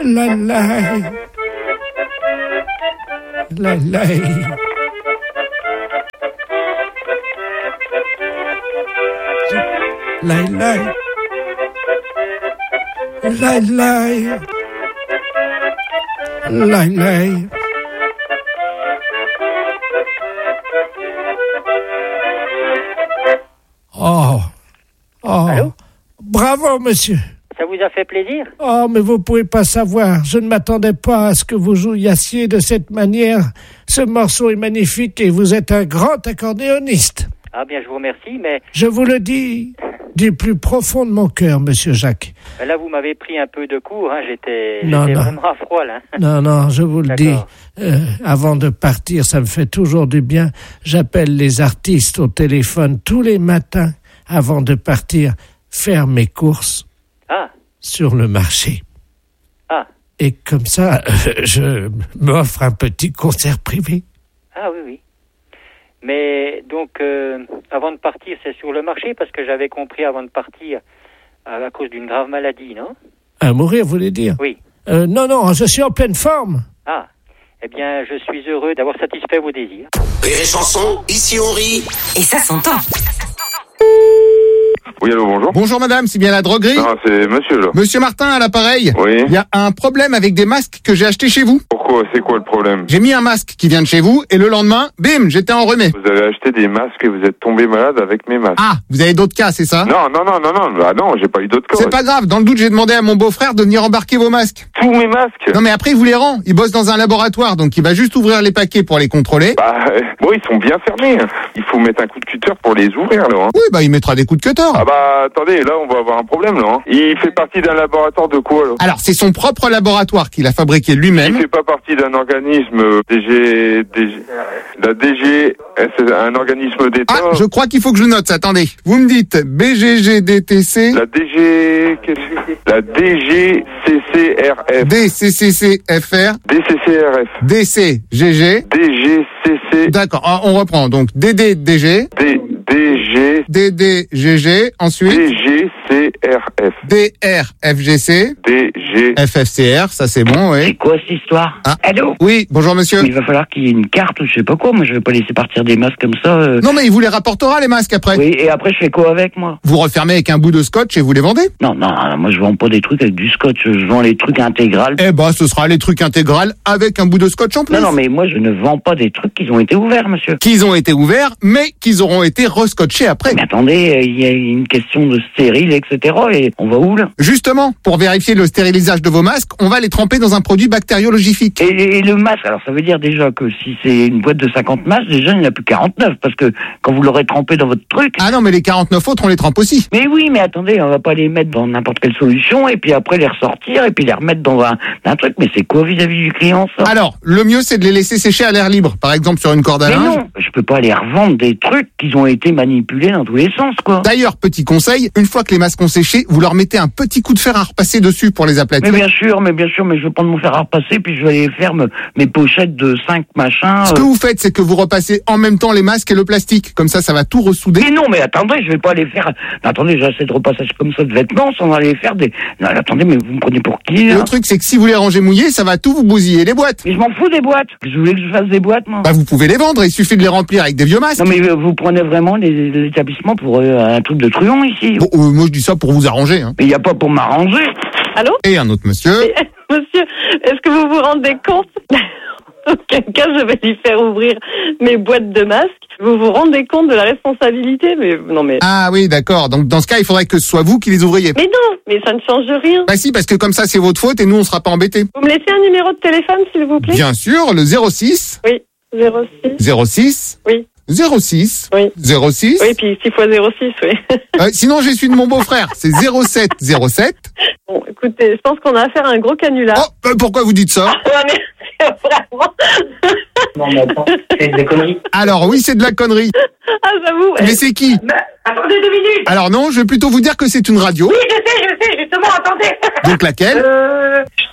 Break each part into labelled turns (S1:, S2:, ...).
S1: La la. La la. La la. La la. La la. Oh. Oh.
S2: Allô?
S1: Bravo, monsieur.
S2: Ça vous a fait plaisir?
S1: Oh, mais vous pouvez pas savoir. Je ne m'attendais pas à ce que vous jouissiez de cette manière. Ce morceau est magnifique et vous êtes un grand accordéoniste.
S2: Ah bien, je vous remercie, mais...
S1: Je vous le dis du plus profond de mon cœur, monsieur Jacques.
S2: Là, vous m'avez pris un peu de court, hein. J'étais
S1: Non.
S2: vraiment à froid, là.
S1: Non, je vous le dis.
S2: D'accord.
S1: Avant de partir, ça me fait toujours du bien. J'appelle les artistes au téléphone tous les matins avant de partir faire mes courses sur le marché. Et comme ça, je m'offre un petit concert privé.
S2: Ah oui. Mais donc, avant de partir, c'est sur le marché, parce que j'avais compris avant de partir, à cause d'une grave maladie, non?
S1: À mourir, vous voulez dire?
S2: Oui.
S1: Non, je suis en pleine forme.
S2: Ah, eh bien, je suis heureux d'avoir satisfait vos désirs.
S3: Rire et chanson, ici on rit.
S4: Et ça s'entend.
S5: Oui, allô, bonjour.
S6: Bonjour madame, c'est bien la droguerie?
S5: Non, c'est monsieur, là.
S6: Monsieur Martin à l'appareil.
S5: Oui.
S6: Il y a un problème avec des masques que j'ai achetés chez vous.
S5: Pourquoi? C'est quoi le problème?
S6: J'ai mis un masque qui vient de chez vous et le lendemain, bim, j'étais en remet.
S5: Vous avez acheté des masques et vous êtes tombé malade avec mes masques.
S6: Ah, vous avez d'autres cas, c'est ça?
S5: Non. Bah non, j'ai pas eu d'autres cas.
S6: C'est pas grave, dans le doute, j'ai demandé à mon beau-frère de venir embarquer vos masques.
S5: Tous mes masques?
S6: Non mais après, il vous les rend. Il bosse dans un laboratoire, donc il va juste ouvrir les paquets pour les contrôler.
S5: Bah, bon, ils sont bien fermés. Il faut mettre un coup de cutter pour les ouvrir, là. Hein.
S6: Oui, bah il mettra des coups de cutter.
S5: Ah bah, attendez, là, on va avoir un problème, là. Hein. Il fait partie d'un laboratoire de quoi, là?
S6: Alors, c'est son propre laboratoire qu'il a fabriqué lui-même.
S5: Il fait pas partie d'un organisme la DG, c'est un organisme d'État.
S6: Ah, je crois qu'il faut que je note ça, attendez. Vous me dites BGGDTC.
S5: La DG, la DGCCRF.
S6: DCCCFR.
S5: DCCRF.
S6: DCGG.
S5: DGCC.
S6: D'accord, on reprend. Donc DDDG.
S5: DG.
S6: DDGG. Ensuite.
S5: DGCRF.
S6: DRFGC.
S5: DG.
S6: FFCR, ça c'est bon, oui.
S7: C'est quoi cette histoire? Allô?
S6: Oui, bonjour monsieur.
S7: Il va falloir qu'il y ait une carte ou je sais pas quoi. Moi, je vais pas laisser partir des masques comme ça.
S6: Non, mais il vous les rapportera, les masques, après.
S7: Oui, et après, je fais quoi avec, moi?
S6: Vous refermez avec un bout de scotch et vous les vendez?
S7: Non, moi, je vends pas des trucs avec du scotch. Je vends les trucs intégrales.
S6: Eh ben, ce sera les trucs intégrales avec un bout de scotch en plus.
S7: Non, mais moi, je ne vends pas des trucs qui ont été ouverts, monsieur.
S6: Qu'ils ont été ouverts, mais qu'ils auront été rescotchés après.
S7: Mais attendez, il y a une question de stérile, etc. Et on va où, là?
S6: Justement, pour vérifier le stérilisage de vos masques, on va les tremper dans un produit bactériologique.
S7: Et le masque, alors ça veut dire déjà que si c'est une boîte de 50 masques, déjà il n'y en a plus 49, parce que quand vous l'aurez trempé dans votre truc...
S6: Ah non, mais les 49 autres, on les trempe aussi.
S7: Mais oui, mais attendez, on va pas les mettre dans n'importe quelle solution, et puis après les ressortir, et puis les remettre dans un truc, mais c'est quoi vis-à-vis du client, ça?
S6: Alors, le mieux c'est de les laisser sécher à l'air libre, par exemple sur une corde à linge.
S7: Mais non, je peux pas les revendre des trucs qui ont été manipulés dans tous les sens, quoi.
S6: D'ailleurs, petit conseil, une fois que les masques ont séché, vous leur mettez un petit coup de fer à repasser dessus pour les aplatir.
S7: Mais bien sûr, mais je vais prendre mon fer à repasser, puis je vais aller faire mes pochettes de 5 machins.
S6: Ce que vous faites, c'est que vous repassez en même temps les masques et le plastique. Comme ça va tout ressouder.
S7: Mais non, mais attendez, je vais pas aller faire... Attendez, j'ai assez de repassage comme ça de vêtements sans aller faire des... Non, attendez, mais vous me prenez pour qui, là?
S6: Le truc, c'est que si vous les rangez mouillés, ça va tout vous bousiller les boîtes.
S7: Mais je m'en fous des boîtes. Je voulais que je fasse des boîtes, moi.
S6: Bah, vous pouvez les vendre, il suffit de les remplir avec des vieux masques.
S7: Non, mais vous prenez vraiment l'établissement pour un truc de truand, ici?
S6: Bon, moi, je dis ça pour vous arranger, hein.
S7: Mais il n'y a pas pour m'arranger.
S8: Allô?
S6: Et un autre monsieur.
S8: Monsieur, est-ce que vous vous rendez compte? Auquel cas, je vais lui faire ouvrir mes boîtes de masques. Vous vous rendez compte de la responsabilité? Mais non, mais...
S6: Ah oui, d'accord. Donc, dans ce cas, il faudrait que ce soit vous qui les ouvriez.
S8: Mais non, mais ça ne change rien.
S6: Bah si, parce que comme ça, c'est votre faute et nous, on sera pas embêtés.
S8: Vous me laissez un numéro de téléphone, s'il vous plaît?
S6: Bien sûr, le 06.
S8: Oui, 06.
S6: 06.
S8: Oui.
S6: 06.
S8: Oui.
S6: 06.
S8: Oui, puis 6 fois 06, oui.
S6: Sinon, j'ai celui de mon beau-frère. C'est 07 07.
S8: Bon, écoutez, je pense qu'on a affaire à un gros canular.
S6: Oh, pourquoi vous dites ça?
S8: Ah, mais vraiment.
S7: Non, mais attends, c'est des conneries.
S6: Alors oui, c'est de la connerie.
S8: Ah, j'avoue.
S6: Mais c'est qui?
S7: Attendez 2 minutes.
S6: Alors non, je vais plutôt vous dire que c'est une radio.
S7: Oui, je sais, justement, attendez.
S6: Donc laquelle?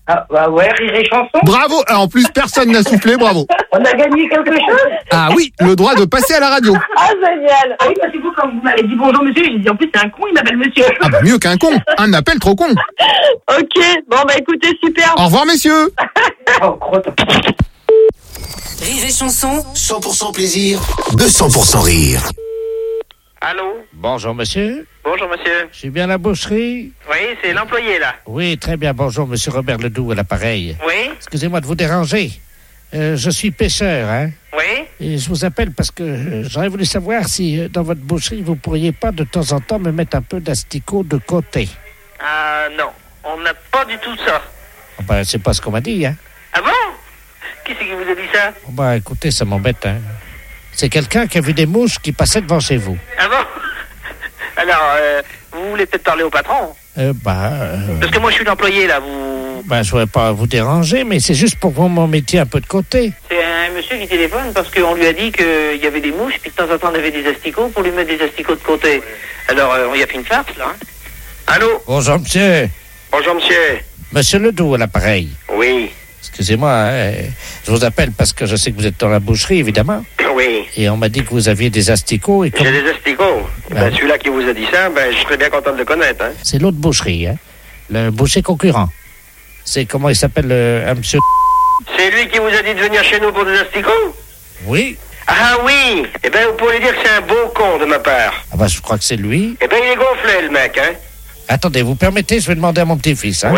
S7: Ah, bah ouais, Rire et Chanson.
S6: Bravo. Ah, en plus, personne n'a soufflé, bravo.
S7: On a gagné quelque chose.
S6: Ah oui, le droit de passer à la radio.
S8: Ah, génial.
S7: Ah oui, parce que vous, quand vous m'avez dit bonjour monsieur, j'ai dit en plus c'est un con, il m'appelle monsieur.
S6: Ah bah mieux qu'un con. Un appel trop con.
S8: Ok, bon bah écoutez, super.
S6: Au revoir, messieurs.
S7: Oh, crotte.
S3: Rire et Chanson, 100% plaisir, 200% rire.
S4: Allô?
S1: Bonjour, monsieur.
S4: Bonjour, monsieur.
S1: Je suis bien à la boucherie?
S4: Oui, c'est l'employé, là.
S1: Oui, très bien. Bonjour, monsieur Robert Ledoux à l'appareil.
S4: Oui?
S1: Excusez-moi de vous déranger. Je suis pêcheur, hein?
S4: Oui?
S1: Et je vous appelle parce que j'aurais voulu savoir si dans votre boucherie, vous pourriez pas de temps en temps me mettre un peu d'asticot de côté.
S4: Ah, non. On n'a pas du tout ça.
S1: Oh, ben, c'est pas ce qu'on m'a dit, hein?
S4: Ah bon? Qui c'est qui vous a dit ça?
S1: Oh, ben, écoutez, ça m'embête, hein? C'est quelqu'un qui a vu des mouches qui passaient devant chez vous.
S4: Ah bon? Alors, vous voulez peut-être parler au patron? Parce que moi, je suis l'employé, là.
S1: Je voudrais pas vous déranger, mais c'est juste pour que vous m'en mettiez un peu de côté.
S4: C'est un monsieur qui téléphone parce qu'on lui a dit qu'il y avait des mouches, puis de temps en temps, on avait des asticots pour lui mettre des asticots de côté. Alors, on y a fait une farce, là. Hein? Allô?
S1: Bonjour, monsieur.
S4: Bonjour, monsieur.
S1: Monsieur Ledoux à l'appareil.
S4: Oui.
S1: Excusez-moi, hein, je vous appelle parce que je sais que vous êtes dans la boucherie, évidemment.
S4: Oui.
S1: Et on m'a dit que vous aviez des asticots. Et
S4: J'ai des asticots. Celui-là qui vous a dit ça, je serais bien content de le connaître. Hein.
S1: C'est l'autre boucherie, hein. Le boucher concurrent. C'est comment il s'appelle, un monsieur...
S4: C'est lui qui vous a dit de venir chez nous pour des asticots?
S1: Oui.
S4: Ah oui. Eh bien, vous pourriez dire que c'est un beau con de ma part.
S1: Ah bah, je crois que c'est lui.
S4: Eh bien, il est gonflé, le mec, hein.
S1: Attendez, vous permettez, je vais demander à mon petit-fils, hein.
S4: Oui.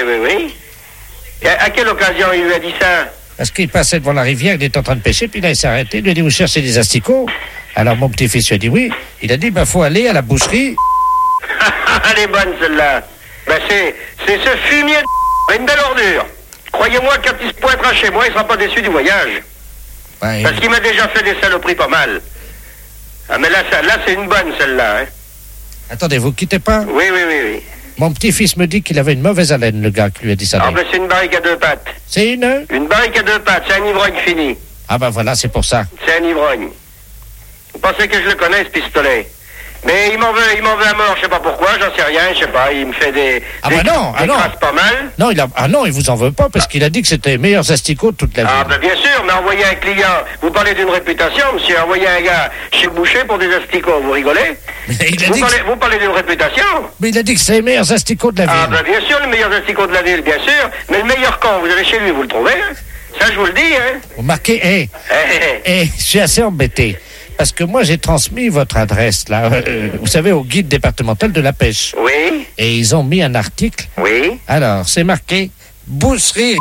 S4: Et à quelle occasion il lui a dit ça?
S1: Parce qu'il passait devant la rivière, il était en train de pêcher, puis là, il s'est arrêté, il lui a dit, vous cherchez des asticots? Alors, mon petit-fils lui a dit oui. Il a dit, faut aller à la boucherie.
S4: Elle est bonne, celle-là. C'est ce fumier de une belle ordure. Croyez-moi, quand il se pointera chez moi, il sera pas déçu du voyage.
S1: Ouais,
S4: parce qu'il m'a déjà fait des saloperies pas mal. Ah, mais là c'est une bonne, celle-là, hein.
S1: Attendez, vous quittez pas?
S4: Oui.
S1: Mon petit-fils me dit qu'il avait une mauvaise haleine, le gars qui lui a dit ça.
S4: Ah, c'est une barrique à deux pattes.
S1: C'est une?
S4: Une barrique à deux pattes, c'est un ivrogne fini.
S1: Ah, voilà, c'est pour ça.
S4: C'est un ivrogne. Vous pensez que je le connais, ce pistolet? Mais il m'en veut à mort, je sais pas pourquoi, j'en sais rien, je sais pas, il me fait des crasses pas mal.
S1: Non, il vous en veut pas, parce qu'il a dit que c'était les meilleurs asticots de toute la vie.
S4: Ah, bien sûr, mais envoyer un client, vous parlez d'une réputation, monsieur, envoyer un gars chez le boucher pour des asticots, vous rigolez? Vous parlez d'une réputation?
S1: Mais il a dit que c'est les meilleurs asticots de la ville.
S4: Ah, bien sûr, les meilleurs asticots de la ville, bien sûr, mais le meilleur camp, vous allez chez lui, vous le trouvez, hein? Ça, je vous le dis, hein?
S1: Vous marquez, je suis assez embêté. Parce que moi, j'ai transmis votre adresse, là, vous savez, au guide départemental de la pêche.
S4: Oui.
S1: Et ils ont mis un article.
S4: Oui.
S1: Alors, c'est marqué boucherie.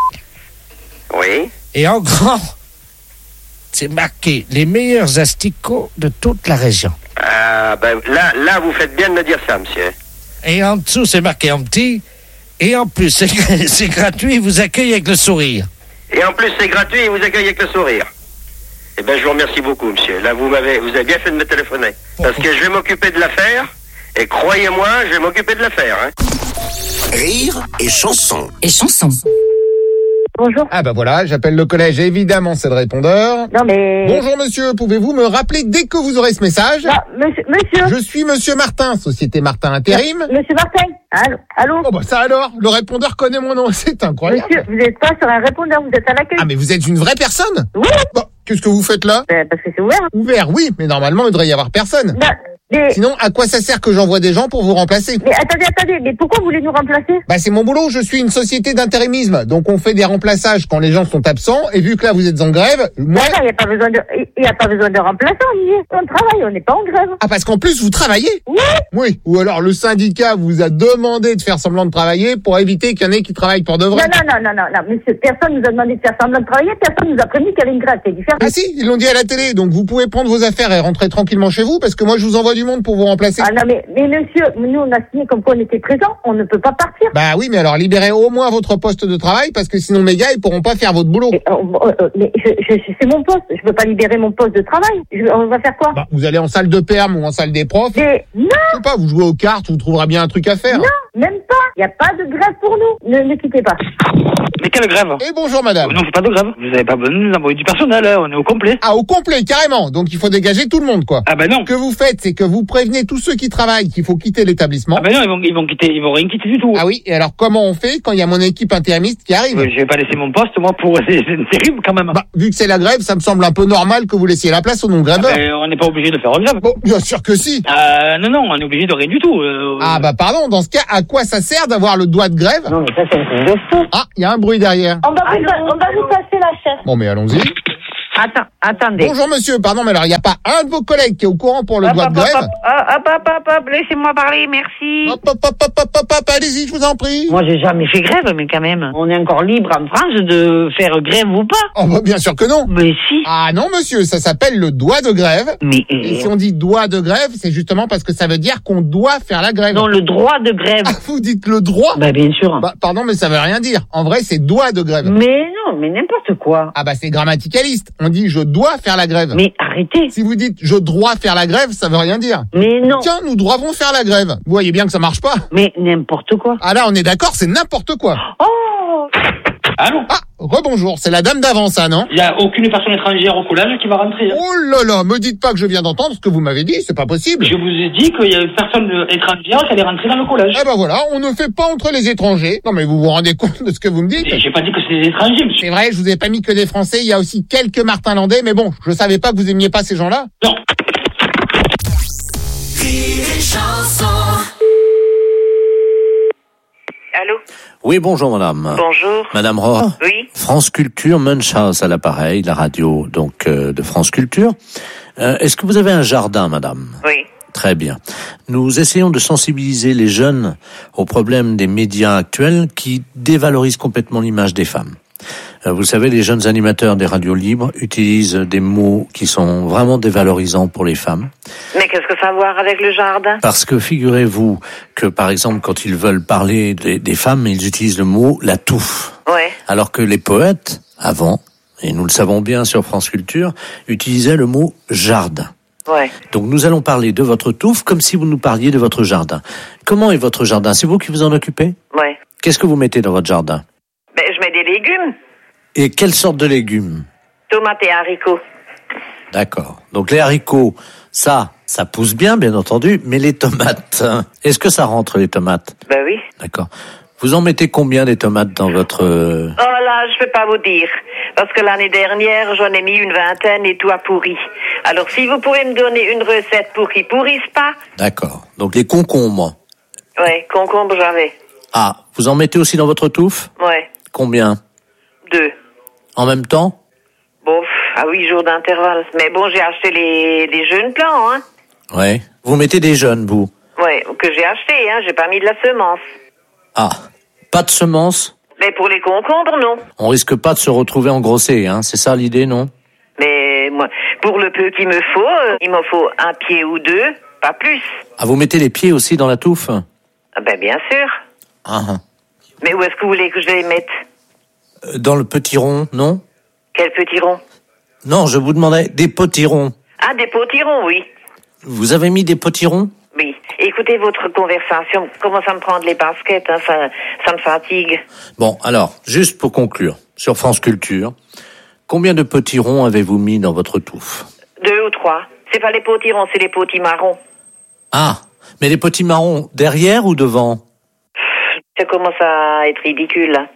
S4: Oui.
S1: Et en grand, c'est marqué les meilleurs asticots de toute la région.
S4: Ah, là, vous faites bien de me dire ça, monsieur.
S1: Et en dessous, c'est marqué en petit. Et en plus, c'est gratuit, ils vous accueillent avec le sourire.
S4: Et en plus, c'est gratuit, ils vous accueillent avec le sourire. Eh bien, je vous remercie beaucoup, monsieur. Là, vous avez bien fait de me téléphoner. Parce que je vais m'occuper de l'affaire. Et croyez-moi, je vais m'occuper de l'affaire. Hein.
S3: Rire et chanson.
S8: Bonjour.
S6: Ah voilà, j'appelle le collège, évidemment c'est le répondeur.
S8: Non mais...
S6: Bonjour monsieur, pouvez-vous me rappeler dès que vous aurez ce message?
S8: Non, monsieur.
S6: Je suis monsieur Martin, société Martin Intérim.
S8: Monsieur Martin, allô?
S6: Oh ça alors, le répondeur connaît mon nom, c'est incroyable.
S8: Monsieur, vous n'êtes pas sur un répondeur, vous êtes à l'accueil.
S6: Ah mais vous êtes une vraie personne?
S8: Oui.
S6: Bon, qu'est-ce que vous faites là?
S8: Parce que c'est ouvert.
S6: Ouvert, oui, mais normalement il devrait y avoir personne.
S8: Non, mais...
S6: Sinon, à quoi ça sert que j'envoie des gens pour vous remplacer?
S8: Mais attendez, mais pourquoi vous voulez nous remplacer?
S6: C'est mon boulot, je suis une société d'intérimisme, donc on fait des remplaçages quand les gens sont absents, et vu que là vous êtes en grève, moi...
S8: Non, il n'y a pas besoin de remplaçants, Olivier. On travaille, on n'est pas en grève.
S6: Ah, parce qu'en plus vous travaillez?
S8: Oui.
S6: Oui, ou alors le syndicat vous a demandé de faire semblant de travailler pour éviter qu'il y en ait qui travaillent pour de vrai.
S8: Non, monsieur, personne nous a demandé de faire semblant de travailler, personne nous a prévenu qu'il y avait une grève, c'est différent.
S6: Ah si, ils l'ont dit à la télé, donc vous pouvez prendre vos affaires et rentrer tranquillement chez vous, parce que moi je vous envoie du monde pour vous remplacer.
S8: Ah non, mais monsieur, nous on a signé comme quoi on était présents, on ne peut pas partir.
S6: Oui, mais alors libérez au moins votre poste de travail, parce que sinon mes gars, ils pourront pas faire votre boulot.
S8: Mais c'est mon poste, je peux pas libérer mon poste de travail. On va faire quoi?
S6: Vous allez en salle de perm ou en salle des profs.
S8: Mais non!
S6: Je sais pas, vous jouez aux cartes, vous trouverez bien un truc à faire.
S8: Non, même pas. Il n'y a pas de grève pour nous. Ne quittez pas.
S9: Mais quelle grève?
S6: Et bonjour madame.
S9: Non, c'est pas de grève. Vous avez pas besoin de nous envoyer du personnel, hein. On est au complet.
S6: Ah, au complet, carrément. Donc il faut dégager tout le monde, quoi.
S9: Ah ben non.
S6: Ce que vous faites, c'est que vous prévenez tous ceux qui travaillent qu'il faut quitter l'établissement.
S9: Ah ben non, ils vont rien quitter du tout.
S6: Ah oui, et alors comment on fait quand il y a mon équipe intérimiste qui arrive?
S9: Je vais pas laisser mon poste, moi, pour... C'est terrible, quand même.
S6: Bah, vu que c'est la grève, ça me semble un peu normal que vous laissiez la place aux non-grèveurs.
S9: Ah ben, on n'est pas obligé de faire une grève.
S6: Bon, bien sûr que si.
S9: Non, on est obligé de rien du tout.
S6: Ah bah pardon, dans ce cas, à quoi ça sert d'avoir le droit de grève?
S9: Non, mais ça, c'est un truc.
S6: Ah, il y a un bruit derrière.
S8: On va vous passer la chef.
S6: Bon, mais allons-y.
S10: Attendez.
S6: Bonjour monsieur, pardon, mais alors il n'y a pas un de vos collègues qui est au courant pour le droit de grève?
S10: Hop, laissez-moi parler, merci.
S6: Hop, allez-y, je vous en prie.
S10: Moi, j'ai jamais fait grève, mais quand même. On est encore libre en France de faire grève ou pas?
S6: Oh, bah, bien sûr que non.
S10: Mais si.
S6: Ah non, monsieur, ça s'appelle le droit de grève.
S10: Mais...
S6: Et si on dit droit de grève, c'est justement parce que ça veut dire qu'on doit faire la grève.
S10: Non, le droit de grève.
S6: Ah, vous dites le droit?
S10: Bah, bien sûr.
S6: Bah, pardon, mais ça veut rien dire. En vrai, c'est doigt de grève.
S10: Mais non, mais n'importe quoi.
S6: Ah bah, c'est grammaticaliste. On dit je dois faire la grève.
S10: Mais arrêtez.
S6: Si vous dites je dois faire la grève, ça veut rien dire.
S10: Mais non.
S6: Tiens, nous devons faire la grève. Vous voyez bien que ça marche pas.
S10: Mais n'importe quoi.
S6: Ah là, on est d'accord, c'est n'importe quoi.
S10: Oh!
S9: Allô?
S6: Ah, rebonjour, c'est la dame d'avant, ça, non?
S9: Il y a aucune personne étrangère au collège qui va rentrer. Hein.
S6: Oh là là, me dites pas que je viens d'entendre ce que vous m'avez dit, c'est pas possible.
S9: Je vous ai dit qu'il y a une personne étrangère qui allait rentrer dans le collège.
S6: Eh ben voilà, on ne fait pas entre les étrangers. Non mais vous vous rendez compte de ce que vous me dites?
S9: J'ai pas dit que c'était des étrangers, monsieur.
S6: C'est vrai, je vous ai pas mis que des Français, il y a aussi quelques Martin Landais, mais bon, je savais pas que vous aimiez pas ces gens-là.
S9: Non.
S11: Allô?
S1: Oui, bonjour madame.
S11: Bonjour.
S1: Madame Rohr.
S11: Oui.
S1: France Culture, Munchhouse à l'appareil, la radio donc de France Culture. Est-ce que vous avez un jardin, madame?
S11: Oui.
S1: Très bien. Nous essayons de sensibiliser les jeunes aux problèmes des médias actuels qui dévalorisent complètement l'image des femmes. Vous savez, les jeunes animateurs des radios libres utilisent des mots qui sont vraiment dévalorisants pour les femmes.
S11: Mais qu'est-ce que ça a à voir avec le jardin?
S1: Parce que figurez-vous que, par exemple, quand ils veulent parler des femmes, ils utilisent le mot « la touffe ».
S11: Ouais.
S1: Alors que les poètes, avant, et nous le savons bien sur France Culture, utilisaient le mot « jardin ».
S11: Ouais.
S1: Donc nous allons parler de votre touffe comme si vous nous parliez de votre jardin. Comment est votre jardin? C'est vous qui vous en occupez?
S11: Ouais.
S1: Qu'est-ce que vous mettez dans votre jardin?
S11: Ben, je mets des légumes.
S1: Et quelle sorte de légumes?
S11: Tomates et haricots.
S1: D'accord. Donc les haricots, ça pousse bien entendu, mais les tomates, est-ce que ça rentre les tomates?
S11: Ben oui.
S1: D'accord. Vous en mettez combien des tomates dans votre...
S11: Oh là, je peux pas vous dire. Parce que l'année dernière, j'en ai mis une vingtaine et tout a pourri. Alors si vous pouvez me donner une recette pour qu'ils pourrissent pas.
S1: D'accord. Donc les concombres.
S11: Ouais, concombres j'avais.
S1: Ah, vous en mettez aussi dans votre touffe?
S11: Ouais.
S1: Combien?
S11: 2.
S1: En même temps?
S11: Bon, à 8 jours d'intervalle. Mais bon, j'ai acheté les jeunes plants, hein.
S1: Ouais. Vous mettez des jeunes, vous?
S11: Ouais, que j'ai acheté, hein. J'ai pas mis de la semence.
S1: Ah, pas de semences?
S11: Mais pour les concombres, non.
S1: On risque pas de se retrouver engrossé, hein. C'est ça l'idée, non?
S11: Mais moi, pour le peu qu'il me faut, il m'en faut un pied ou deux, pas plus.
S1: Ah, vous mettez les pieds aussi dans la touffe?
S11: Ah ben bien sûr.
S1: Ah.
S11: Mais où est-ce que vous voulez que je les mette?
S1: Dans le potiron, non?
S11: Quel potiron?
S1: Non, je vous demandais des potirons.
S11: Ah, des potirons, oui.
S1: Vous avez mis des potirons?
S11: Oui. Écoutez, votre conversation commence à me prendre les baskets, hein, ça me fatigue.
S1: Bon, alors, juste pour conclure, sur France Culture, combien de potirons avez-vous mis dans votre touffe?
S11: 2 ou 3. C'est pas les potirons, c'est les potimarrons.
S1: Ah, mais les potimarrons, derrière ou devant?
S11: Ça commence à être ridicule, là.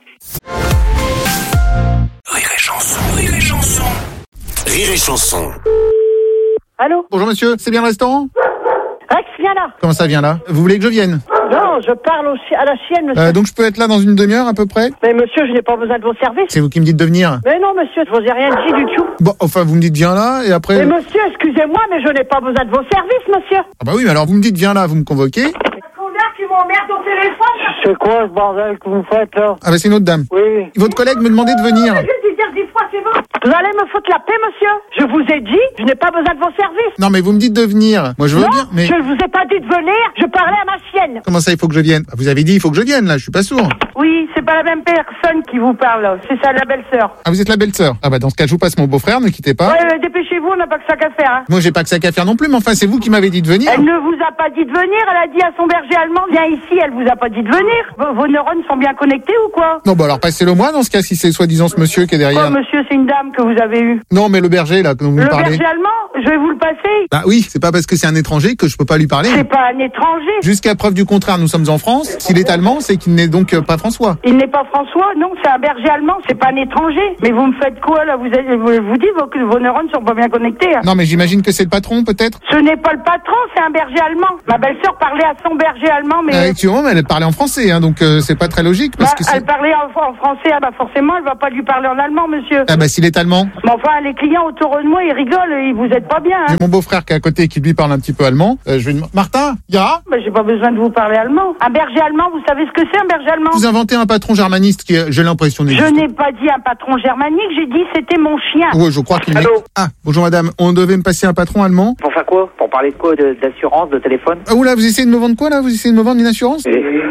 S3: Rire et chanson, rire et chanson. Rire et chanson.
S6: Allô? Bonjour monsieur, c'est bien le restaurant?
S12: Rex, viens là.
S6: Comment ça vient là? Vous voulez que je vienne?
S12: Non, je parle à la sienne, monsieur.
S6: Donc je peux être là dans une demi-heure à peu près?
S12: Mais monsieur, je n'ai pas besoin de vos services.
S6: C'est vous qui me dites de venir?
S12: Mais non, monsieur, je vous ai rien dit du tout.
S6: Bon, enfin vous me dites viens là et après...
S12: Mais monsieur, excusez-moi, mais je n'ai pas besoin de vos services, monsieur.
S6: Ah bah oui, mais alors vous me dites viens là, vous me convoquez?
S12: Combien qui m'emmerde au téléphone?
S9: C'est quoi ce bordel que vous faites là?
S6: Ah bah c'est une autre dame.
S9: Oui.
S6: Votre collègue me demandait de venir.
S12: Je vais dire 10 fois, c'est bon. Vous allez me foutre la paix, monsieur. Je vous ai dit, je n'ai pas besoin de vos services.
S6: Non mais vous me dites de venir. Moi je veux
S12: non,
S6: bien, mais...
S12: je ne vous ai pas dit de venir, je parlais à ma chienne.
S6: Comment ça il faut que je vienne? Vous avez dit il faut que je vienne là, je suis pas sourd.
S12: Oui, c'est pas la même personne qui vous parle, c'est ça la belle-sœur.
S6: Ah vous êtes la belle-sœur. Ah bah dans ce cas je vous passe mon beau-frère, ne quittez pas.
S12: Ouais, dépêchez. chez vous, on n'a pas que ça qu'à faire. Hein.
S6: Moi, j'ai pas que ça qu'à faire non plus, mais enfin, c'est vous qui m'avez dit de venir.
S12: Elle ne vous a pas dit de venir, elle a dit à son berger allemand, viens ici, elle vous a pas dit de venir. Vos neurones sont bien connectés ou quoi?
S6: Non, bah alors passez-le moi dans ce cas, si c'est soi-disant ce monsieur qui est derrière.
S12: Quoi, monsieur, c'est une dame que vous avez eue?
S6: Non, mais le berger, là, dont vous
S12: le
S6: parlez.
S12: Le berger allemand? Je vais vous le passer.
S6: Bah oui, c'est pas parce que c'est un étranger que je peux pas lui parler.
S12: C'est pas un étranger.
S6: Jusqu'à preuve du contraire, nous sommes en France. S'il est allemand, c'est qu'il n'est donc pas François.
S12: Il n'est pas François, non, c'est un berger allemand, c'est pas un étranger. Mais vous me faites quoi, là? Vous dites que vos neurones sont pas bien connectés. Hein.
S6: Non, mais j'imagine que c'est le patron, peut-être?
S12: Ce n'est pas le patron, c'est un berger allemand. Ma belle-sœur parlait à son berger allemand, mais...
S6: Effectivement, elle parlait en français, hein, donc c'est pas très logique. Parce que
S12: elle parlait en français, ah bah forcément, elle va pas lui parler en allemand, monsieur.
S6: Ah bah s'il est allemand.
S12: Mais enfin, les clients autour de moi, ils rigolent, vous êtes pas bien. Hein.
S6: J'ai mon beau-frère qui est à côté qui lui parle un petit peu allemand. Je vais demander... Martin, ya?
S12: Bah j'ai pas besoin de vous parler allemand. Un berger allemand, vous savez ce que c'est un berger allemand?
S6: Vous inventez un patron germaniste qui, j'ai l'impression d'exister.
S12: Je n'ai pas dit un patron germanique, j'ai dit c'était mon chien.
S6: Oui, je crois qu'il est... Ah, bonjour madame, on devait me passer un patron allemand.
S13: Pour faire quoi? Pour parler de quoi? D'assurance, de téléphone?
S6: Ah oula, vous essayez de me vendre quoi là? Vous essayez de me vendre une assurance?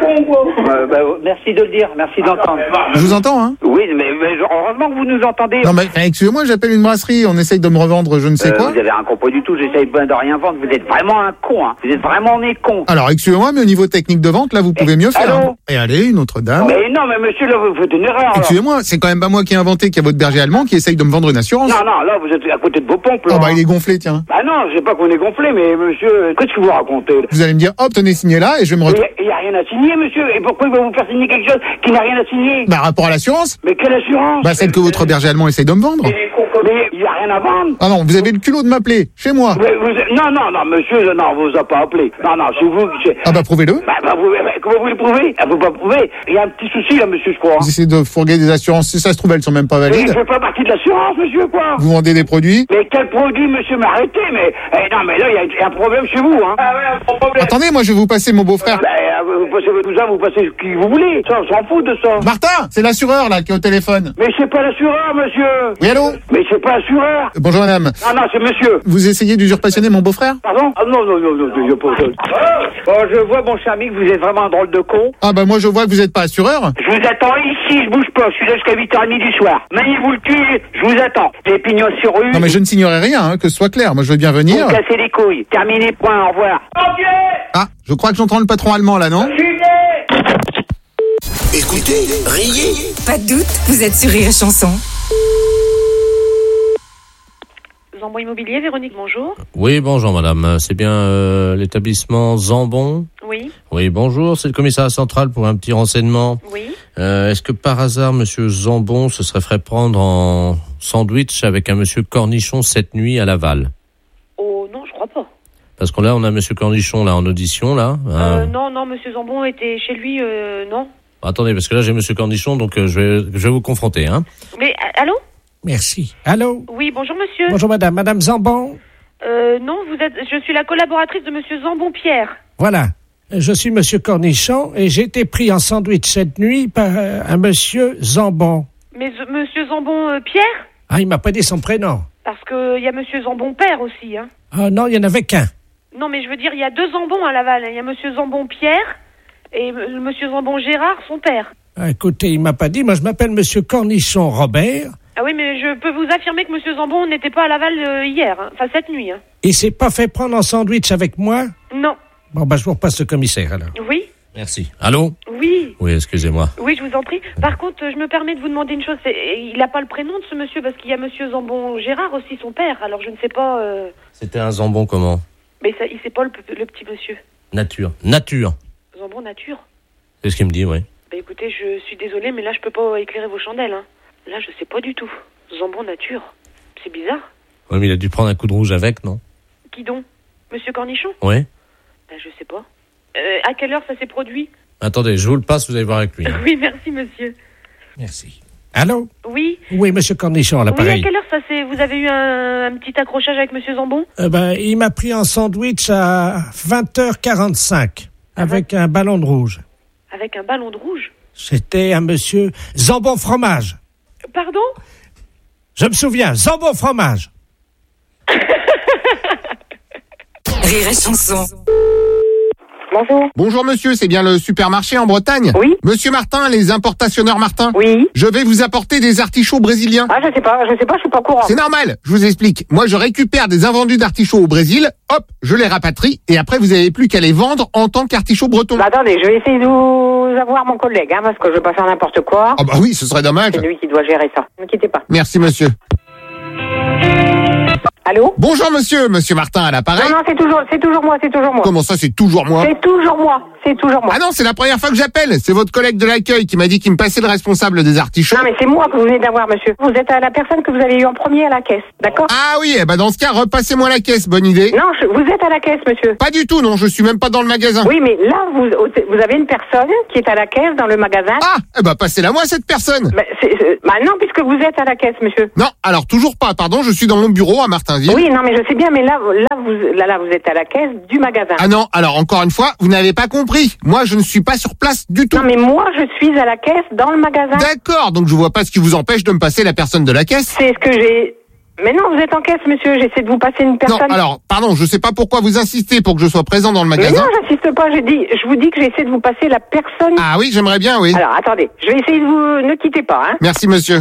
S13: Merci de le dire, merci d'entendre.
S6: Je vous entends, hein?
S13: Oui, mais heureusement que vous nous entendez.
S6: Non mais excusez-moi, j'appelle une brasserie, on essaye de me revendre je ne sais quoi.
S13: Vous avez un compris du tout, j'essaye de rien vendre, vous êtes vraiment un con, hein. Vous êtes vraiment né con.
S6: Alors excusez-moi, mais au niveau technique de vente, là vous pouvez mieux faire. Hein. Et allez, une autre dame.
S13: Mais non, mais monsieur, là vous faites une erreur.
S6: Excusez-moi, c'est quand même pas moi qui ai inventé qu'il y a votre berger allemand qui essaye de me vendre une assurance.
S13: Non, là vous êtes à côté de vos pompes.
S6: Oh bah il est gonflé, tiens.
S13: Bah non, je sais pas qu'on est gonflé, mais monsieur, qu'est-ce que vous racontez?
S6: Vous allez me dire, hop, tenez signé là et je vais me retrouver.
S13: Il y a rien à signer, monsieur. Et pourquoi il va vous faire signer quelque chose qui n'a rien à signer?
S6: Bah rapport à l'assurance.
S13: Mais quelle assurance?
S6: Bah celle que votre berger allemand essaye de me vendre.
S13: Mais il y a rien à vendre.
S6: Ah non, vous avez le culot de m'appeler, chez moi.
S13: Non, monsieur, non, vous a pas appelé. Non, c'est vous.
S6: Ah bah prouvez-le.
S13: Comment vous le prouvez? Vous pas prouver. Il y a un petit souci là, monsieur, je crois.
S6: Vous essayez de fourguer des assurances, si ça se trouve elles sont même pas valides.
S13: Mais je fais pas partie de l'assurance, monsieur, quoi.
S6: Vous vendez des produits?
S13: Mais quel produit, monsieur? M'arrêtez, mais non, mais là il y a un problème chez vous, hein. Ah ouais, un problème.
S6: Attendez, moi je vais vous passer mon beau-frère.
S13: Vous passez tout ça, vous passez qui vous voulez. Ça, on s'en fout de ça.
S6: Martin, c'est l'assureur là qui est au téléphone.
S13: Mais c'est pas l'assureur, monsieur.
S6: Oui, allô?
S13: Mais c'est pas l'assureur.
S6: Bonjour madame.
S13: Non, c'est monsieur.
S6: Vous essayez d'usurpationner mon beau-frère?
S13: Pardon? Ah non, je pas. Bon, je vois, mon cher ami, que vous êtes vraiment un drôle de con.
S6: Ah bah moi je vois que vous êtes pas assureur.
S13: Je vous attends ici, je bouge pas, je suis là jusqu'à 8h30 du soir. Maniez-vous le cul, je vous attends. Les pignons sur rue.
S6: Non mais je ne signerai rien, hein, que ce soit clair, moi je veux bien venir.
S13: Vous cassez les couilles. Terminé, point, au revoir.
S6: Ah, je crois que j'entends le patron allemand là, non?
S3: Écoutez, riez.
S14: Pas de doute, vous êtes sur Rire et Chanson.
S8: Zambon Immobilier, Véronique, bonjour.
S15: Oui, bonjour madame. C'est bien l'établissement Zambon?
S8: Oui.
S15: Oui, bonjour. C'est le commissariat central pour un petit renseignement.
S8: Oui.
S15: Est-ce que par hasard, monsieur Zambon se serait fait prendre en sandwich avec un monsieur Cornichon cette nuit à Laval?
S8: Oh non, je crois pas.
S15: Parce que là, on a monsieur Cornichon là en audition là.
S8: Non, monsieur Zambon était chez lui, non.
S15: Attendez, parce que là j'ai monsieur Cornichon, donc je vais vous confronter, hein.
S8: Mais allô?
S1: Merci. Allô?
S8: Oui, bonjour monsieur.
S1: Bonjour madame. Madame Zambon?
S8: Non, je suis la collaboratrice de monsieur Zambon Pierre.
S1: Voilà. Je suis monsieur Cornichon et j'ai été pris en sandwich cette nuit par un monsieur Zambon.
S8: Mais monsieur Zambon Pierre?
S1: Ah, il m'a pas dit son prénom.
S8: Parce que il y a monsieur Zambon Père aussi, hein.
S1: Ah non, il y en avait qu'un.
S8: Non, mais je veux dire, il y a deux Zambons à Laval. Il y a monsieur Zambon Pierre et monsieur Zambon Gérard, son père.
S1: Ah, écoutez, il m'a pas dit. Moi, je m'appelle monsieur Cornichon Robert.
S8: Ah oui, mais je peux vous affirmer que monsieur Zambon n'était pas à Laval hier, hein. Enfin cette nuit. Hein.
S1: Il s'est pas fait prendre en sandwich avec moi?
S8: Non.
S1: Bon, je vous repasse le commissaire, alors.
S8: Oui.
S15: Merci. Allô?
S8: Oui.
S15: Oui, excusez-moi.
S8: Oui, je vous en prie. Par contre, je me permets de vous demander une chose. Il n'a pas le prénom de ce monsieur, parce qu'il y a monsieur Zambon Gérard aussi, son père. Alors je ne sais pas...
S15: C'était un Zambon comment?
S8: Mais ça, il sait pas le petit monsieur.
S15: Nature.
S8: Zambon Nature.
S15: C'est ce qu'il me dit, oui.
S8: Bah écoutez, je suis désolée, mais là, je peux pas éclairer vos chandelles, hein. Là, je sais pas du tout. Zambon Nature. C'est bizarre.
S15: Oui, mais il a dû prendre un coup de rouge avec, non?
S8: Qui donc? Monsieur Cornichon?
S15: Oui.
S8: Bah, je sais pas. À quelle heure ça s'est produit?
S15: Attendez, je vous le passe, vous allez voir avec lui.
S8: Oui, merci, monsieur.
S1: Merci. Allô?
S8: Oui.
S1: Oui, monsieur Cornichon, à l'appareil.
S8: Oui, à quelle heure ça s'est... Vous avez eu un petit accrochage avec monsieur Zambon?
S1: Il m'a pris en sandwich à 20h45 avec un ballon de rouge.
S8: Avec un ballon de rouge?
S1: C'était un monsieur Zambon Fromage.
S8: Pardon?
S1: Je me souviens, Zambon Fromage.
S14: Rire et Chanson.
S12: Bonjour.
S6: Bonjour monsieur, c'est bien le supermarché en Bretagne?
S12: Oui.
S6: Monsieur Martin, les importationneurs Martin?
S12: Oui.
S6: Je vais vous apporter des artichauts brésiliens.
S12: Ah, je sais pas, je suis pas au courant.
S6: C'est normal, je vous explique. Moi, je récupère des invendus d'artichauts au Brésil, hop, je les rapatrie, et après, vous avez plus qu'à les vendre en tant qu'artichauts bretons.
S12: Bah, attendez, je vais essayer de vous avoir mon collègue, parce que je vais pas faire n'importe quoi.
S6: Ah bah oui, ce serait dommage.
S12: C'est lui qui doit gérer ça. Ne quittez pas.
S6: Merci monsieur.
S12: Allô?
S6: Bonjour monsieur Martin à l'appareil.
S12: Non, c'est toujours moi.
S6: Comment ça, c'est toujours moi?
S12: C'est toujours moi.
S6: Ah non, c'est la première fois que j'appelle. C'est votre collègue de l'accueil qui m'a dit qu'il me passait le responsable des artichauts.
S12: Non, mais c'est moi que vous venez d'avoir, monsieur. Vous êtes la personne que vous avez eu en premier à la caisse, d'accord?
S6: Ah oui, dans ce cas, repassez-moi la caisse, bonne idée.
S12: Non, vous êtes à la caisse, monsieur.
S6: Pas du tout, non, je suis même pas dans le magasin.
S12: Oui, mais là, vous avez une personne qui est à la caisse dans le magasin.
S6: Ah, passez-la moi, cette personne.
S12: Non, puisque vous êtes à la caisse, monsieur.
S6: Non, alors toujours pas, pardon, je suis dans mon bureau à Martinville.
S12: Oui, non, mais je sais bien, mais là, vous êtes à la caisse du magasin.
S6: Ah non, alors encore une fois, vous n'avez pas compris. Moi, je ne suis pas sur place du tout.
S12: Non, mais moi, je suis à la caisse dans le magasin.
S6: D'accord, donc je vois pas ce qui vous empêche de me passer la personne de la caisse.
S12: C'est ce que j'ai... Mais non, vous êtes en caisse, monsieur, j'essaie de vous passer une personne.
S6: Non, alors, pardon, je sais pas pourquoi vous insistez pour que je sois présent dans le magasin.
S12: Mais non, j'insiste pas, je vous dis que j'essaie de vous passer la personne.
S6: Ah oui, j'aimerais bien, oui.
S12: Alors, attendez, je vais essayer de vous... Ne quittez pas, hein.
S6: Merci, monsieur.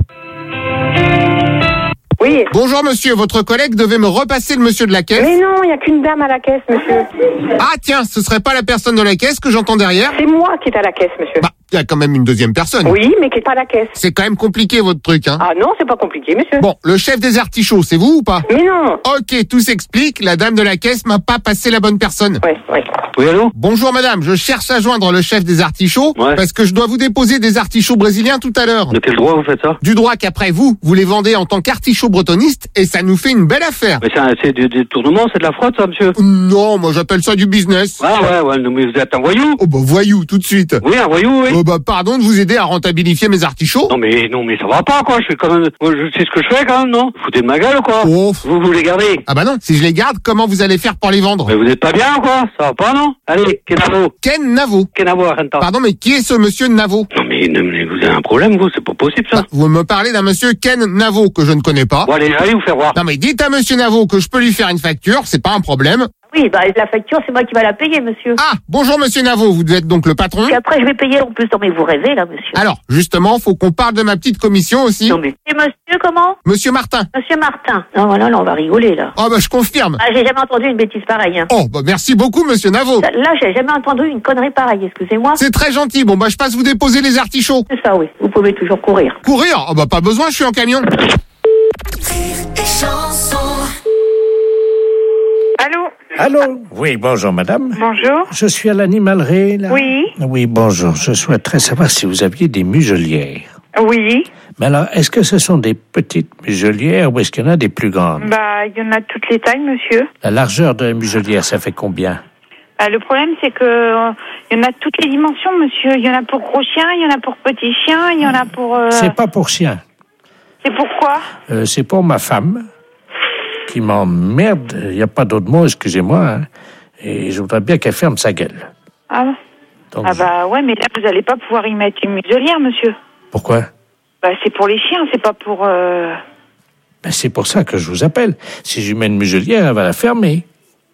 S12: Oui.
S6: Bonjour monsieur, votre collègue devait me repasser le monsieur de la caisse.
S12: Mais non, il n'y a qu'une dame à la caisse, monsieur.
S6: Ah tiens, ce serait pas la personne de la caisse que j'entends derrière?
S12: C'est moi qui est à la caisse, monsieur.
S6: Il y a quand même une deuxième personne.
S12: Oui, mais qui est pas à la caisse.
S6: C'est quand même compliqué votre truc, hein.
S12: Ah non, c'est pas compliqué, monsieur.
S6: Bon, le chef des artichauts, c'est vous ou pas?
S12: Mais non.
S6: Ok, tout s'explique, la dame de la caisse m'a pas passé la bonne personne.
S12: Oui.
S16: Oui, allô?
S6: Bonjour madame, je cherche à joindre le chef des artichauts, parce que je dois vous déposer des artichauts brésiliens tout à l'heure.
S16: De quel droit vous faites ça?
S6: Du droit qu'après vous les vendez en tant qu'artichauts bretonistes, et ça nous fait une belle affaire.
S16: Mais c'est du détournement, c'est de la fraude ça, monsieur?
S6: Non, moi j'appelle ça du business.
S16: Ah ouais, non, mais vous êtes un voyou?
S6: Oh voyou, tout de suite.
S16: Oui, un voyou, oui.
S6: Pardon de vous aider à rentabilifier mes artichauts.
S16: Non mais ça va pas, quoi, je fais quand même, je sais ce que je fais quand même, non? Vous foutez de ma gueule, quoi? Vous les gardez?
S6: Ah bah non, si je les garde, comment vous allez faire pour les vendre?
S16: Mais vous êtes pas bien, quoi? Ça va pas, non? Allez,
S6: Ken Navo. Pardon, mais qui est ce monsieur Navo?
S16: Non mais vous avez un problème, vous, c'est pas possible, ça.
S6: Vous me parlez d'un monsieur Ken Navo que je ne connais pas.
S16: Bon, allez vous faire voir.
S6: Non mais dites à monsieur Navo que je peux lui faire une facture, c'est pas un problème.
S17: Oui, la facture, c'est moi qui va la payer, monsieur.
S6: Ah, bonjour monsieur Navo, vous devez être donc le patron.
S17: Et après, je vais payer en plus. Non, mais vous rêvez, là, monsieur.
S6: Alors, justement, faut qu'on parle de ma petite commission aussi.
S17: Non, mais... Et monsieur, comment?
S6: Monsieur Martin.
S17: Monsieur Martin. Non, voilà, là, on va rigoler, là.
S6: Oh, je confirme.
S17: Ah, j'ai jamais entendu une bêtise pareille, hein.
S6: Oh, merci beaucoup, monsieur Navo.
S17: Là, j'ai jamais entendu une connerie pareille, excusez-moi.
S6: C'est très gentil. Bon, je passe vous déposer les artichauts.
S17: C'est ça, oui. Vous pouvez toujours courir.
S6: Courir? Oh, pas besoin, je suis en camion.
S12: Allô?
S1: Oui, bonjour madame.
S12: Bonjour.
S1: Je suis à l'animalerie, là.
S12: Oui.
S1: Oui, bonjour. Je souhaiterais savoir si vous aviez des muselières.
S12: Oui.
S1: Mais alors, est-ce que ce sont des petites muselières ou est-ce qu'il y en a des plus grandes?
S12: Il y en a de toutes les tailles, monsieur.
S1: La largeur de la muselière, ça fait combien?
S12: Le problème, c'est que il y en a de toutes les dimensions, monsieur. Il y en a pour gros chiens, il y en a pour petits chiens, il y en a pour...
S1: C'est pas pour chien.
S12: C'est pourquoi?
S1: C'est pour ma femme qui m'emmerde. Il n'y a pas d'autre mot, excusez-moi. Hein. Et je voudrais bien qu'elle ferme sa gueule.
S12: Ah bon?
S1: Donc,
S12: ouais, mais là, vous n'allez pas pouvoir y mettre une muselière, monsieur.
S1: Pourquoi?
S12: C'est pour les chiens, c'est pas pour...
S1: c'est pour ça que je vous appelle. Si je lui mets une muselière, elle va la fermer.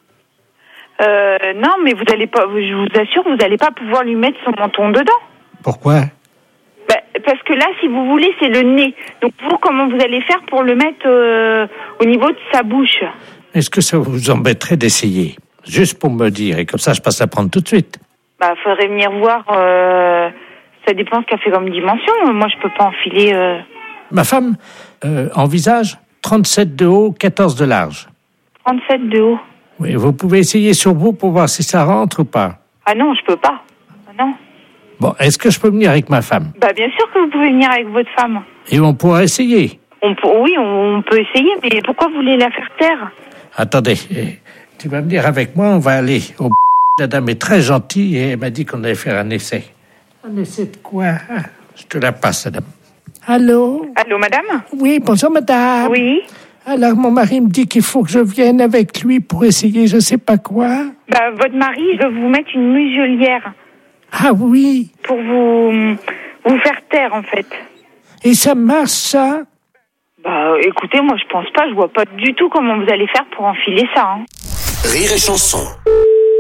S12: Non, mais vous allez pas... Je vous assure, vous n'allez pas pouvoir lui mettre son menton dedans.
S1: Pourquoi?
S12: Parce que là, si vous voulez, c'est le nez. Donc, vous, comment vous allez faire pour le mettre au niveau de sa bouche?
S1: Est-ce que ça vous embêterait d'essayer? Juste pour me dire, et comme ça, je passe la prendre tout de suite.
S12: Faudrait venir voir... Ça dépend ce qu'elle fait comme dimension. Moi, je peux pas enfiler...
S1: Ma femme envisage 37 de haut, 14 de large.
S12: 37 de haut?
S1: Oui, vous pouvez essayer sur vous pour voir si ça rentre ou pas.
S12: Ah non, je peux pas. Non.
S1: Bon, est-ce que je peux venir avec ma femme?
S12: Bien sûr que vous pouvez venir avec votre femme.
S1: Et on pourra essayer?
S12: Oui, on peut essayer, mais pourquoi vous voulez la faire taire?
S1: Attendez, tu vas venir avec moi, on va aller au... La dame est très gentille et elle m'a dit qu'on allait faire un essai. Un essai de quoi? Je te la passe, madame. Allô?
S12: Allô, madame?
S1: Oui, bonjour, madame.
S12: Oui.
S1: Alors, mon mari me dit qu'il faut que je vienne avec lui pour essayer je sais pas quoi.
S12: Votre mari veut vous mettre une muselière.
S1: Ah oui?
S12: Pour vous faire taire, en fait.
S1: Et ça marche, ça?
S12: Écoutez, moi, je pense pas. Je vois pas du tout comment vous allez faire pour enfiler ça. Hein.
S3: Rire et chanson.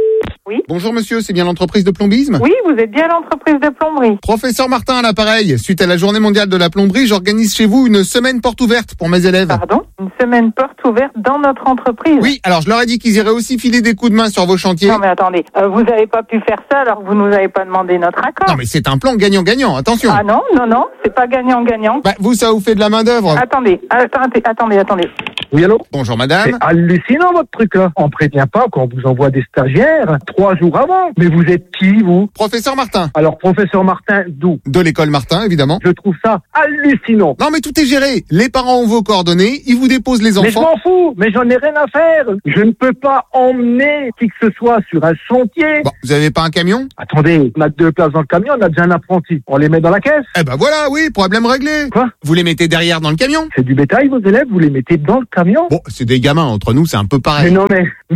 S12: Oui.
S6: Bonjour monsieur, c'est bien l'entreprise de plombisme?
S12: Oui, vous êtes bien l'entreprise de plomberie.
S6: Professeur Martin à l'appareil. Suite à la journée mondiale de la plomberie, j'organise chez vous une semaine porte ouverte pour mes élèves.
S12: Pardon? Une semaine porte ouverte dans notre entreprise?
S6: Oui, alors je leur ai dit qu'ils iraient aussi filer des coups de main sur vos chantiers.
S12: Non mais attendez, vous n'avez pas pu faire ça alors que vous nous avez pas demandé notre accord.
S6: Non mais c'est un plan gagnant-gagnant, attention.
S12: Ah non, c'est pas gagnant-gagnant.
S6: Bah vous, ça vous fait de la main d'œuvre.
S12: Attendez.
S18: Oui, allô?
S6: Bonjour madame.
S18: C'est hallucinant votre truc là. On prévient pas qu'on vous envoie des stagiaires 3 jours avant. Mais vous êtes qui, vous?
S6: Professeur Martin.
S18: Alors, professeur Martin, d'où?
S6: De l'école Martin, évidemment.
S18: Je trouve ça hallucinant.
S6: Non, mais tout est géré. Les parents ont vos coordonnées, ils vous déposent les enfants.
S18: Mais je m'en fous, mais j'en ai rien à faire. Je ne peux pas emmener qui que ce soit sur un chantier.
S6: Bon, vous avez pas un camion?
S18: Attendez, on a 2 places dans le camion, on a déjà un apprenti. On les met dans la caisse?
S6: Eh ben voilà, oui, problème réglé.
S18: Quoi?
S6: Vous les mettez derrière dans le camion?
S18: C'est du bétail, vos élèves, vous les mettez dans le camion?
S6: Bon, c'est des gamins, entre nous, c'est un peu pareil.
S18: Mais non,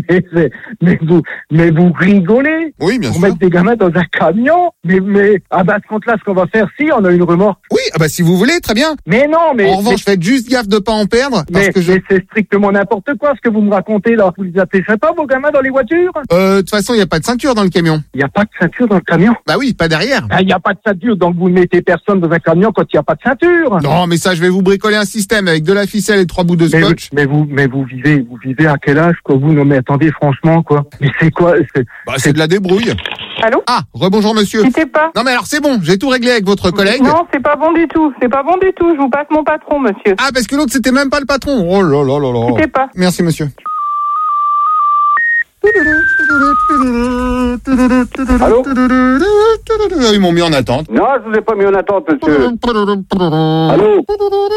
S18: mais vous rigolez?
S6: Oui, bien sûr.
S18: Pour mettre des gamins dans un camion? Mais, à ce compte-là, ce qu'on va faire, si, on a une remorque.
S6: Oui, si vous voulez, très bien.
S18: Mais non, mais...
S6: En revanche, faites juste gaffe de pas en perdre,
S18: mais c'est strictement n'importe quoi, ce que vous me racontez, là. Vous les attachez pas, vos gamins, dans les voitures?
S6: De toute façon, il n'y a pas de ceinture dans le camion.
S18: Il n'y a pas de ceinture dans le camion?
S6: Bah oui, pas derrière.
S18: Il n'y a pas de ceinture, donc vous ne mettez personne dans un camion quand il n'y a pas de ceinture.
S6: Non, mais ça, je vais vous bricoler un système avec de la ficelle et 3 bouts de scotch.
S18: Mais vous vivez à quel âge, quoi? Vous, non, mais attendez, franchement, quoi. Mais c'est quoi?
S6: C'est de la débrouille.
S12: Allô?
S6: Ah, rebonjour monsieur.
S12: Quittez pas.
S6: Non mais alors c'est bon, j'ai tout réglé avec votre collègue.
S12: Non, c'est pas bon du tout. Je vous passe mon patron, monsieur.
S6: Ah, parce que l'autre c'était même pas le patron. Oh là là là là.
S12: Quittez pas.
S6: Merci monsieur.
S13: Allô?
S6: Ils m'ont mis en attente.
S13: Non, je vous ai pas mis en attente, monsieur. Allô?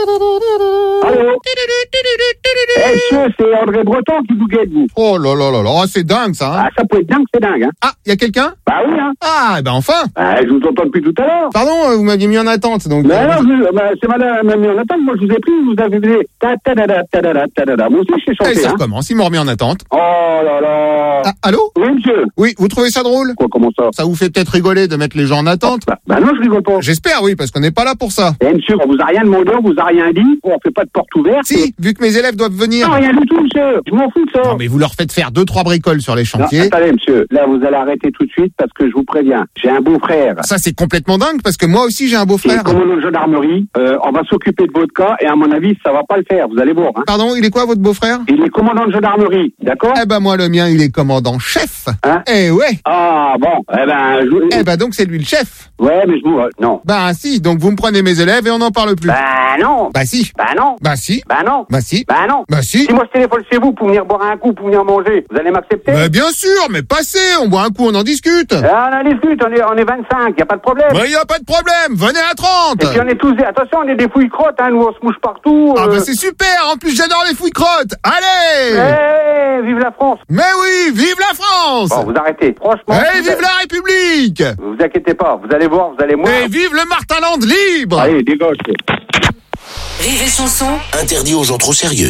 S13: Monsieur, c'est André Breton qui vous guette, vous.
S6: Oh là là là là, c'est dingue ça.
S13: Ah, ça peut être dingue, c'est dingue. Hein.
S6: Ah, il y a quelqu'un?
S13: Bah oui, hein.
S6: Ah, enfin.
S13: Je vous entends depuis tout à l'heure.
S6: Pardon, vous m'aviez mis en attente, donc.
S13: Mais non, c'est madame m'a mis en attente, moi je vous ai pris, vous avez fait ta-ta-da-da-ta-da-da-ta-da-da. Moi aussi, je suis chanté.
S6: Ça recommence, ils m'ont remis en attente.
S13: Oh là là.
S6: Ah, allô?
S13: Oui, monsieur.
S6: Oui, vous trouvez ça drôle?
S13: Quoi, comment ça?
S6: Ça vous fait peut-être rigoler de mettre les gens en attente?
S13: Bah non, je rigole pas.
S6: J'espère, oui, parce qu'on n'est pas là pour ça.
S13: Monsieur, on vous a rien demandé, on vous a rien dit, on fait pas de porte ouverte.
S6: Si, vu que mes élèves doivent venir.
S13: Non, rien du tout, monsieur. Je m'en fous de ça.
S6: Non, mais vous leur faites faire 2-3 bricoles sur les chantiers.
S13: Non, attendez, monsieur. Là, vous allez arrêter tout de suite parce que je vous préviens. J'ai un beau-frère.
S6: Ça, c'est complètement dingue parce que moi aussi, j'ai un beau-frère.
S13: Commandant de gendarmerie. On va s'occuper de votre cas et à mon avis, ça va pas le faire. Vous allez voir. Hein.
S6: Pardon, il est quoi, votre beau-frère?
S13: Il est commandant de gendarmerie. D'accord?
S6: Eh ben, moi, le mien, il est commandant-chef.
S13: Hein?
S6: Eh ouais.
S13: Ah, bon.
S6: Eh ben, donc, c'est lui le chef.
S13: Ouais, mais je vous... non.
S6: Bah, si. Donc, vous me prenez mes élèves et on n'en parle plus.
S13: Bah, non.
S6: Bah, si.
S13: Bah, non.
S6: Bah, si.
S13: Bah, non.
S6: Bah, si.
S13: Bah, non.
S6: Bah, si.
S13: Si moi, je téléphone chez vous pour venir boire un coup, pour venir manger, vous allez m'accepter?
S6: Bah, bien sûr, mais passez. On boit un coup, on en discute.
S13: On en discute. On est 25. Y a pas de problème.
S6: Bah, y a pas de problème. Venez à 30.
S13: Et puis, on est tous... Attention, on est des fouilles crottes, hein. Nous, on se mouche partout.
S6: Ah, bah, c'est super. En plus, j'adore les fouilles crottes. Allez.
S13: Vive la France.
S6: Mais oui, vive la France.
S13: Bon, vous arrêtez. Franchement.
S6: Vive la République.
S13: Vous inquiétez pas. Vous allez voir, vous allez mourir.
S6: Et vive le Martinland libre.
S13: Allez, dégage.
S14: Rire et chanson.
S3: Interdit aux gens trop sérieux.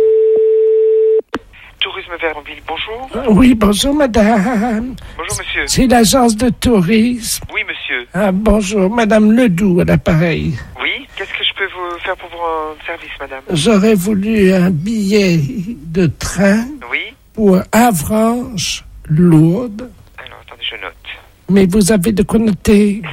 S19: Tourisme Vermville, bonjour.
S1: Oui, bonjour madame.
S19: Bonjour monsieur.
S1: C'est l'agence de tourisme.
S19: Oui monsieur.
S1: Ah, bonjour, madame Ledoux à l'appareil.
S19: Oui, qu'est-ce que je peux vous faire pour vos services, madame?
S1: J'aurais voulu un billet de train.
S19: Oui.
S1: Pour Avranches, Lourdes.
S19: Alors, attendez, je note.
S1: Mais vous avez de quoi noter.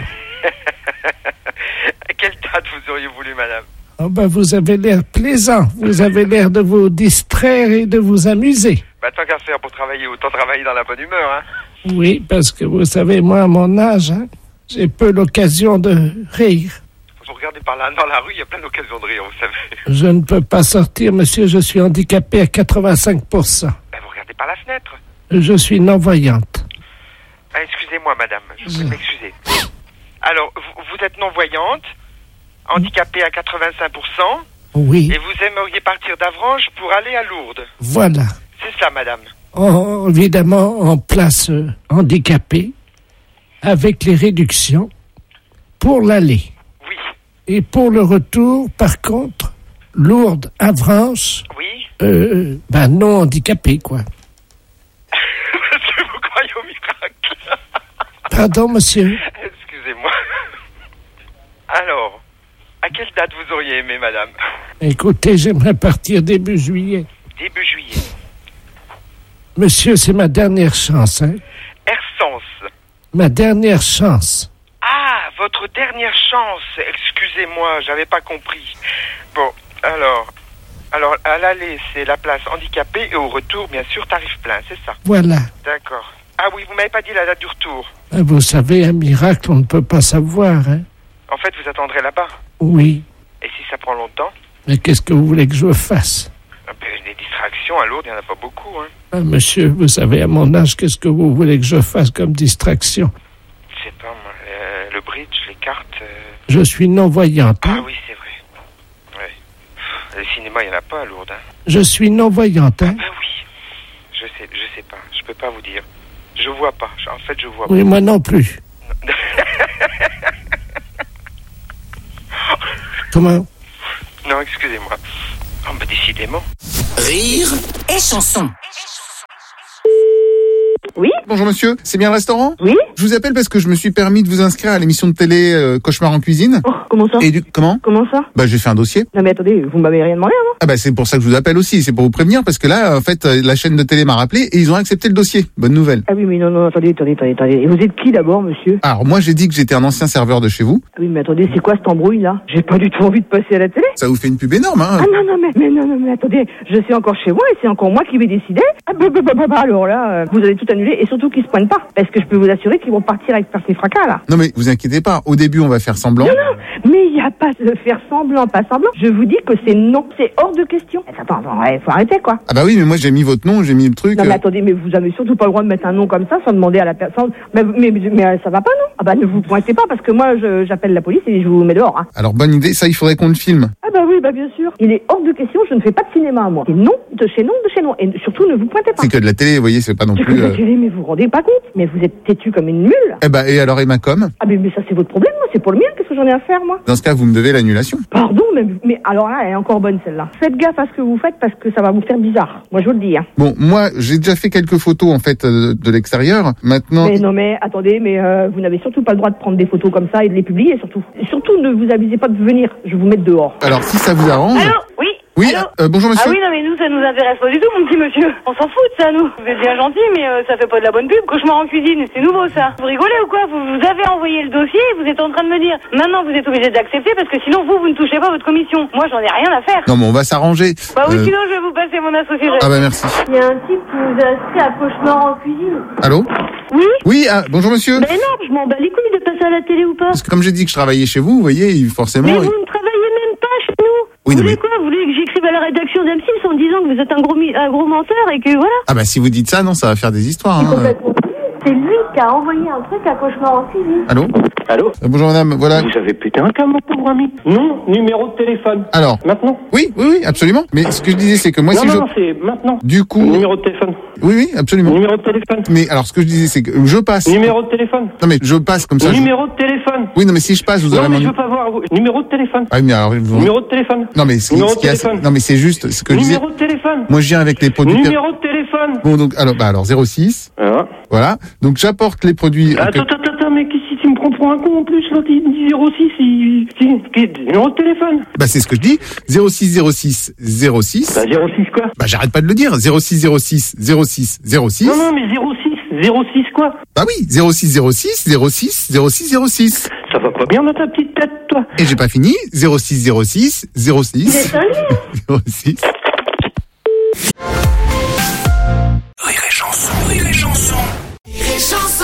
S19: À quelle date vous auriez voulu, madame?
S1: Oh ben, vous avez l'air plaisant. Vous avez l'air de vous distraire et de vous amuser.
S19: Bah, tant qu'à faire pour travailler, autant travailler dans la bonne humeur, hein.
S1: Oui, parce que vous savez, moi, à mon âge, j'ai peu l'occasion de rire.
S19: Vous regardez par là, dans la rue, il y a plein d'occasions de rire, vous savez.
S1: Je ne peux pas sortir, monsieur, je suis handicapé à 85%.
S19: Bah, vous regardez par la fenêtre.
S1: Je suis non-voyante.
S19: Ah, excusez-moi, madame, je vous m'excuser. Alors, vous êtes non-voyante, handicapée à 85%.
S1: Oui.
S19: Et vous aimeriez partir d'Avranches pour aller à Lourdes.
S1: Voilà.
S19: C'est ça, madame.
S1: Évidemment, en place handicapée, avec les réductions, pour l'aller.
S19: Oui.
S1: Et pour le retour, par contre, Lourdes, Avranches.
S19: Oui.
S1: Non handicapé, quoi.
S19: Est-ce que vous croyez au miracle?
S1: Pardon, monsieur.
S19: Excusez-moi. Alors, à quelle date vous auriez aimé, madame?
S1: Écoutez, j'aimerais partir début juillet.
S19: Début juillet.
S1: Monsieur, c'est ma dernière chance, hein.
S19: Air
S1: Ma dernière chance.
S19: Ah, votre dernière chance. Excusez-moi, j'avais pas compris. Bon, alors, à l'aller, c'est la place handicapée et au retour, bien sûr, tarif plein, c'est ça?
S1: Voilà.
S19: D'accord. Ah oui, vous m'avez pas dit la date du retour.
S1: Vous savez, un miracle, on ne peut pas savoir, hein.
S19: En fait, vous attendrez là-bas?
S1: Oui.
S19: Et si ça prend longtemps?
S1: Mais qu'est-ce que vous voulez que je fasse?
S19: Des distractions à Lourdes, il n'y en a pas beaucoup, hein.
S1: Ah, monsieur, vous savez, à mon âge, qu'est-ce que vous voulez que je fasse comme distraction?
S19: Je sais pas, moi, le bridge, les cartes...
S1: Je suis non-voyante.
S19: Ah oui, c'est vrai. Ouais. Le cinéma, il n'y en a pas à Lourdes, hein.
S1: Je suis non-voyante, hein.
S19: Ah ben oui. Je sais pas. Je peux pas vous dire. Je vois pas. En fait, je vois pas.
S1: Oui, moi non plus. Comment?
S19: Non, excusez-moi. Oh, bah décidément.
S14: Rire et chanson.
S17: Oui.
S6: Bonjour monsieur, c'est bien le restaurant?
S17: Oui.
S6: Je vous appelle parce que je me suis permis de vous inscrire à l'émission de télé Cauchemar en cuisine.
S17: Oh, comment ça?
S6: Comment?
S17: Comment ça?
S6: Bah j'ai fait un dossier.
S17: Non mais attendez, vous m'avez rien demandé avant?
S6: Ah bah c'est pour ça que je vous appelle aussi, c'est pour vous prévenir parce que là en fait la chaîne de télé m'a rappelé et ils ont accepté le dossier. Bonne nouvelle.
S17: Ah oui mais non, attendez. Et vous êtes qui d'abord, monsieur?
S6: Alors moi j'ai dit que j'étais un ancien serveur de chez vous.
S17: Ah oui mais attendez, c'est quoi cette embrouille là? J'ai pas du tout envie de passer à la télé.
S6: Ça vous fait une pub énorme, hein?
S17: Ah non mais attendez, je suis encore chez moi et c'est encore moi qui vais décider. Ah alors là, vous allez tout annuler et surtout qu'ils se poignent pas. Parce que je peux vous assurer qu'ils vont partir avec ces fracas là.
S6: Non mais vous inquiétez pas, au début on va faire semblant.
S17: Non, mais il n'y a pas de faire semblant, pas semblant. Je vous dis que c'est non, c'est hors de question. Attends, faut arrêter quoi.
S6: Ah bah oui, mais moi j'ai mis votre nom, j'ai mis le truc.
S17: Non mais attendez, mais vous avez surtout pas le droit de mettre un nom comme ça sans demander à la personne. Mais ça va pas non? Ah bah ne vous pointez pas parce que moi j'appelle la police et je vous mets dehors. Hein.
S6: Alors bonne idée, ça il faudrait qu'on le filme.
S17: Ah bah oui, bah bien sûr. Il est hors de question, je ne fais pas de cinéma moi. C'est non de chez non. Et surtout ne vous pointez pas.
S6: C'est que de la télé, vous voyez, c'est pas non plus.
S17: C'est que de la télé, mais vous vous rendez pas compte? Mais vous êtes têtu comme une mule.
S6: Eh bah et alors et ma com?
S17: Ah mais ça c'est votre problème, moi c'est pour le mien, qu'est-ce que j'en ai à faire moi?
S6: Dans ce cas, vous me devez l'annulation.
S17: Pardon, mais alors là, elle est encore bonne celle-là. Faites gaffe à ce que vous faites parce que ça va vous faire bizarre. Moi je vous le dis. Hein.
S6: Bon, moi j'ai déjà fait quelques photos en fait de l'extérieur. Maintenant.
S17: Mais non mais attendez, mais vous n'avez surtout pas le droit de prendre des photos comme ça et de les publier surtout. Surtout ne vous avisez pas de venir, je vais vous mettre dehors.
S6: Alors si ça vous arrange.
S8: Allô? Oui.
S6: Oui, bonjour monsieur.
S8: Ah oui, non mais nous ça nous intéresse pas du tout mon petit monsieur. On s'en fout de ça nous. Vous êtes bien gentil mais ça fait pas de la bonne pub. Cauchemar en cuisine, c'est nouveau ça. Vous rigolez ou quoi? Vous avez envoyé le dossier et vous êtes en train de me dire maintenant vous êtes obligé d'accepter parce que sinon vous ne touchez pas votre commission. Moi j'en ai rien à faire.
S6: Non mais on va s'arranger.
S8: Bah oui sinon je vais vous passer mon associé.
S6: Ah bah merci.
S8: Il y a un type qui nous a inscrit à Cauchemar en cuisine.
S6: Allô?
S8: Oui?
S6: Oui, bonjour monsieur.
S8: Mais non, je m'en bats les couilles de passer à la télé ou pas.
S6: Parce que comme j'ai dit que je travaillais chez vous, vous voyez, forcément...
S8: Mais vous ne travaillez même pas chez nous.
S6: Oui,
S8: vous voulez quoi? Vous voulez que j'écrive à la rédaction d'M6 en disant que vous êtes un gros menteur et que voilà?
S6: Ah bah si vous dites ça, non, ça va faire des histoires. Hein.
S8: C'est lui qui a envoyé un truc à Cauchemar en cuisine.
S6: Allô?
S16: Allô?
S6: Bonjour madame, voilà.
S16: Vous avez pété un câble, mon pauvre ami. Non, numéro de téléphone.
S6: Alors?
S16: Maintenant?
S6: Oui, absolument. Mais ce que je disais, c'est que moi
S16: non, c'est maintenant.
S6: Du coup...
S16: Numéro de téléphone.
S6: Oui, absolument.
S16: Numéro de téléphone.
S6: Mais alors, ce que je disais, c'est que je passe.
S16: Numéro de téléphone.
S6: Non mais je passe comme ça.
S16: Numéro de téléphone.
S6: Oui, non mais si je passe, vous aurez
S16: mon... Non mais je veux pas voir... Numéro de téléphone.
S6: Ah oui, mais alors...
S16: Numéro de téléphone.
S6: Non mais ce non mais c'est juste ce que je disais.
S16: Numéro de téléphone.
S6: Moi je viens avec les produits...
S16: Numéro de téléphone.
S6: Bon donc, alors 06. Voilà. Donc j'apporte les produits...
S16: Attends, mais qu'est-ce que tu me prends pour un con en plus, là? Il dit 06, numéro de téléphone.
S6: Bah c'est ce que je dis. 06 06 06.
S16: Bah 06 quoi?
S6: Bah j'arrête pas de le dire. 06 06 06 06.
S16: Non, mais 06 quoi?
S6: Bah oui, 06 06 06 06 06.
S16: Ça va pas bien dans ta petite tête, toi.
S6: Et j'ai pas fini. 06 06 06 06.
S3: Rire et chanson, rire et chanson. Rire et chanson.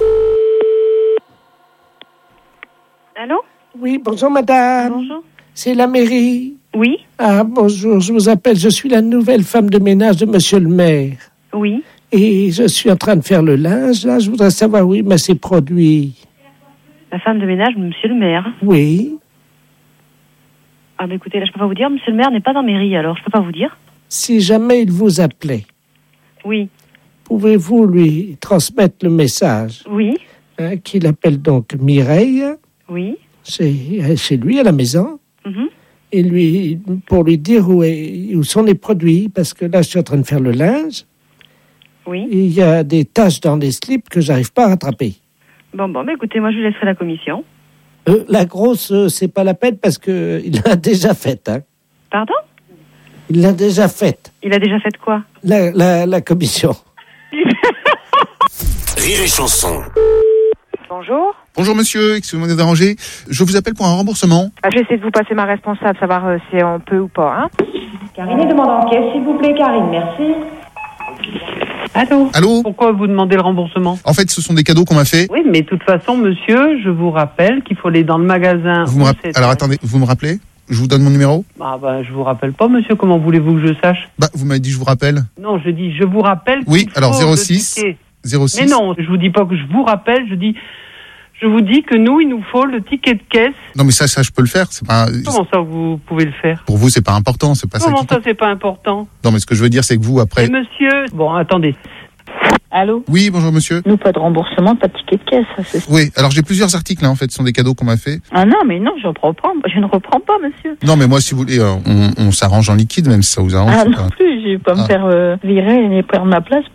S8: Allô?
S1: Oui, bonjour madame.
S8: Bonjour.
S1: C'est la mairie.
S8: Oui.
S1: Ah bonjour, je vous appelle, je suis la nouvelle femme de ménage de monsieur le maire.
S8: Oui.
S1: Et je suis en train de faire le linge, là, je voudrais savoir où il met ses produits.
S8: La femme de ménage de monsieur le maire?
S1: Oui.
S8: Ah bah écoutez, là je peux pas vous dire, monsieur le maire n'est pas dans mairie, alors je peux pas vous dire.
S1: Si jamais il vous appelait.
S8: Oui.
S1: Pouvez-vous lui transmettre le message?
S8: Oui.
S1: Qu'il appelle donc Mireille.
S8: Oui.
S1: C'est chez lui à la maison.
S8: Mm-hmm.
S1: Et pour lui dire où sont les produits, parce que là je suis en train de faire le linge.
S8: Oui.
S1: Et il y a des taches dans les slips que j'arrive pas à rattraper.
S8: Bon, mais écoutez, moi je laisserai la commission.
S1: La grosse, c'est pas la peine parce que il l'a déjà faite. Hein.
S8: Pardon?
S1: Il l'a déjà faite.
S8: Il a déjà fait quoi?
S1: La commission.
S3: Rire et chanson.
S12: Bonjour.
S6: Bonjour monsieur, excusez-moi de vous déranger. Je vous appelle pour un remboursement.
S12: Je vais essayer de vous passer ma responsable, savoir si on peut ou pas. Karine demande en caisse, s'il vous plaît, Karine, merci.
S6: Allô.
S20: Pourquoi vous demandez le remboursement?
S6: En fait, ce sont des cadeaux qu'on m'a fait.
S20: Oui, mais de toute façon, monsieur, je vous rappelle qu'il faut aller dans le magasin.
S6: Alors attendez, vous me rappelez? Je vous donne mon numéro?
S20: Je vous rappelle pas, monsieur. Comment voulez-vous que je sache?
S6: Vous m'avez dit je vous rappelle.
S20: Non, je dis je vous rappelle.
S6: Oui, alors 06.
S20: Mais non, je vous dis pas que je vous rappelle, je vous dis que nous, il nous faut le ticket de caisse.
S6: Non, mais ça, je peux le faire. C'est pas.
S20: Comment ça, vous pouvez le faire?
S6: Pour vous, c'est pas important, c'est pas ça.
S20: Comment ça, c'est pas important?
S6: Non, mais ce que je veux dire, c'est que vous, après.
S20: Et monsieur, bon, attendez.
S12: Allô?
S6: Oui, bonjour monsieur.
S12: Nous, pas de remboursement, pas de ticket de caisse.
S6: Oui, alors j'ai plusieurs articles, en fait, ce sont des cadeaux qu'on m'a fait.
S12: Ah non, mais non, je ne reprends pas, monsieur.
S6: Non, mais moi, si vous voulez, on s'arrange en liquide, même si ça vous arrange.
S12: Ah non plus, je vais pas me faire virer et prendre ma place